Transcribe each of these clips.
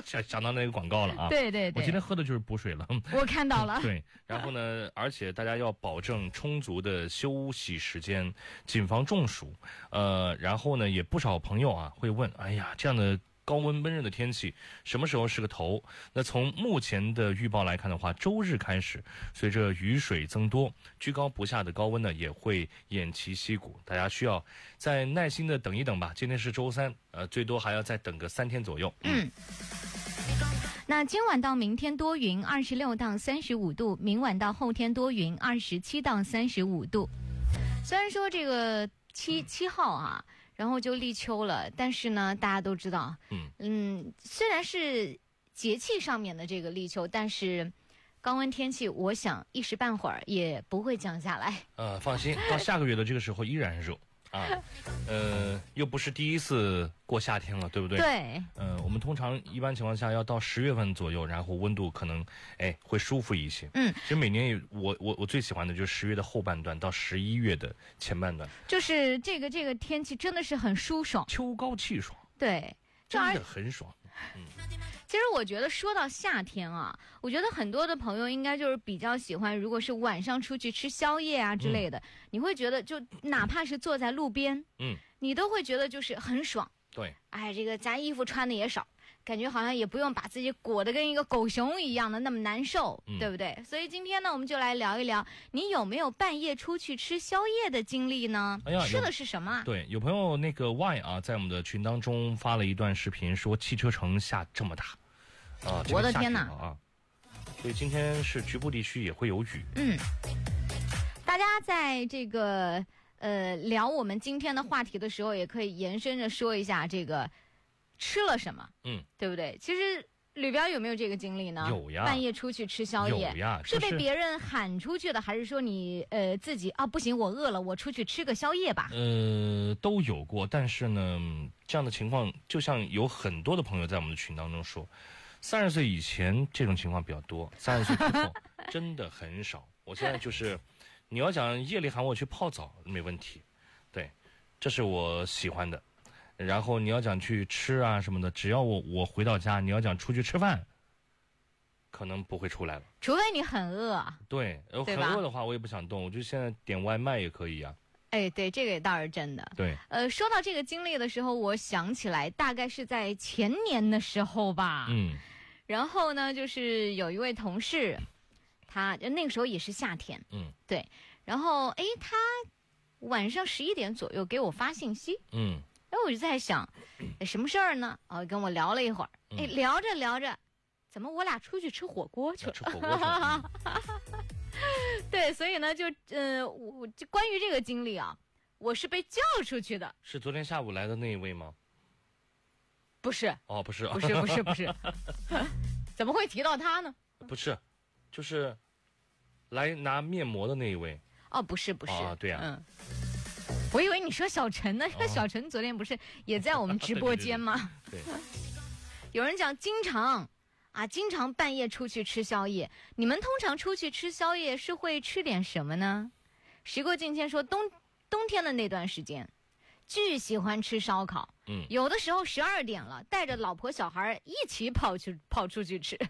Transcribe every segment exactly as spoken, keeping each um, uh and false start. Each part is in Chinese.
想想到那个广告了啊。 对对对， 我今天喝的就是补水了。 我看到了。 对，然后呢，而且大家要保证充足的休息时间，谨防中暑。呃，然后呢，也不少朋友啊会问，哎呀，这样的高温闷热的天气什么时候是个头？那从目前的预报来看的话，周日开始，随着雨水增多，居高不下的高温呢也会偃旗息鼓，大家需要再耐心的等一等吧。今天是周三，呃，最多还要再等个三天左右。 嗯。那今晚到明天多云，二十六到三十五度；明晚到后天多云，二十七到三十五度。虽然说这个七七号啊。然后就立秋了，但是呢，大家都知道，嗯嗯，虽然是节气上面的这个立秋，但是高温天气，我想一时半会儿也不会降下来。 呃，放心，到下个月的这个时候依然热啊，呃，又不是第一次过夏天了，对不对？ 对。 呃，我们通常一般情况下要到十月份左右，然后温度可能哎会舒服一些。嗯，其实每年也我我我最喜欢的就是十月的后半段到十一月的前半段， 就是这个这个天气真的是很舒爽， 秋高气爽， 对， 真的很爽。嗯。 其实我觉得说到夏天啊，我觉得很多的朋友应该就是比较喜欢，如果是晚上出去吃宵夜啊之类的，嗯、你会觉得就哪怕是坐在路边，嗯，你都会觉得就是很爽。 对， 哎，这个咱衣服穿的也少，感觉好像也不用把自己裹得跟一个狗熊一样的那么难受，嗯、对不对？所以今天呢，我们就来聊一聊，你有没有半夜出去吃宵夜的经历呢？哎呀，吃的是什么？ 对，有朋友那个 Y 啊，在我们的群当中发了一段视频，说汽车城下这么大。啊， 我的天哪！ 啊，所以今天是局部地区也会有雨。 嗯，大家在这个呃聊我们今天的话题的时候，也可以延伸着说一下这个吃了什么，嗯，对不对？其实吕彪有没有这个经历呢？ 有呀， 半夜出去吃宵夜， 有呀， 是被别人喊出去的，还是说你呃自己啊不行，我饿了，我出去吃个宵夜吧？ 呃，都有过，但是呢，这样的情况就像有很多的朋友在我们的群当中说。三十岁以前这种情况比较多，三十岁之后真的很少。我现在就是，你要讲夜里喊我去泡澡没问题，对，这是我喜欢的。然后你要讲去吃啊什么的，只要我我回到家，你要讲出去吃饭，可能不会出来了。 除非你很饿。 对，呃，很饿的话我也不想动，我就现在点外卖也可以啊。 哎，对，这个也倒是真的。 对， 呃，说到这个经历的时候，我想起来，大概是在前年的时候吧。嗯。然后呢，就是有一位同事，他那个时候也是夏天。嗯。对。然后，哎，他晚上十一点左右给我发信息。嗯。然后我就在想，什么事儿呢？啊，跟我聊了一会儿。哎，聊着聊着，怎么我俩出去吃火锅去了？ 吃火锅去了。 对，所以呢，就呃，我就关于这个经历啊，我是被叫出去的。 是昨天下午来的那一位吗？ 不是。 哦，不是， 不是，不是，不是。怎么会提到他呢？ 不是，就是来拿面膜的那一位。 哦，不是，不是。 啊，对呀、啊。 嗯。我以为你说小陈呢，哦、小陈昨天不是也在我们直播间吗？ 对, 对, 对, 对。 有人讲经常。啊，经常半夜出去吃宵夜。你们通常出去吃宵夜是会吃点什么呢？时过境迁说冬冬天的那段时间，巨喜欢吃烧烤。嗯，有的时候十二点了，带着老婆小孩一起跑去跑出去吃。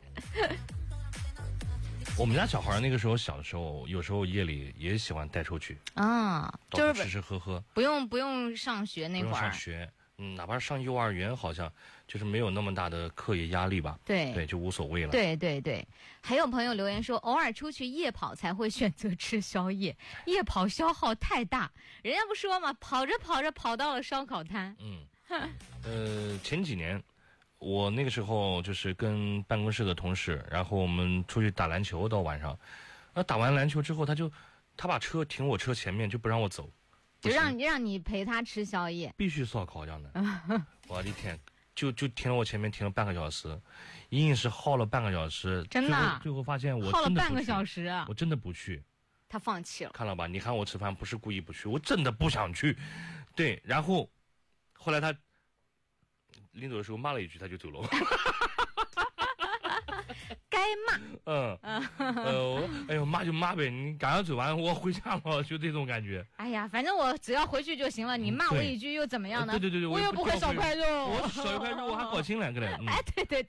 我们家小孩那个时候小的时候，有时候夜里也喜欢带出去啊，就是吃吃喝喝， 不用不用上学那会儿， 不用上学。嗯，哪怕上幼儿园，好像就是没有那么大的课业压力吧？ 对对，就无所谓了。 对对对，还有朋友留言说，偶尔出去夜跑才会选择吃宵夜，夜跑消耗太大。人家不说嘛，跑着跑着跑到了烧烤摊。 嗯，呃，前几年我那个时候就是跟办公室的同事，然后我们出去打篮球到晚上，那打完篮球之后，他就他把车停我车前面，就不让我走。 就让你让你陪他吃宵夜， 必须烧烤这样的。我的天，就就停了我前面停了半个小时，硬硬是耗了半个小时， 真的。最后, 最后发现我耗了半个小时啊！ 我真的不去， 他放弃了。 看了吧？你喊我吃饭不是故意不去，我真的不想去。对，然后后来他临走的时候骂了一句，他就走了。 该骂。 嗯呃，哎呦骂就骂呗，你赶快走完，我回家了，就这种感觉。 哎呀，反正我只要回去就行了，你骂我一句又怎么样呢？ 对对对对， 我又不会少块肉， 我少一块肉我还高兴两个人。 哎，对对。